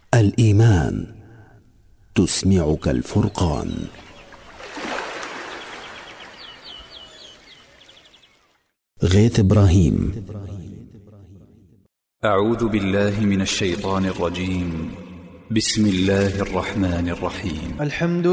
الإيمان تسمعك الفرقان. غيث إبراهيم. أعوذ بالله من الشيطان الرجيم. بسم الله الرحمن الرحيم. الحمد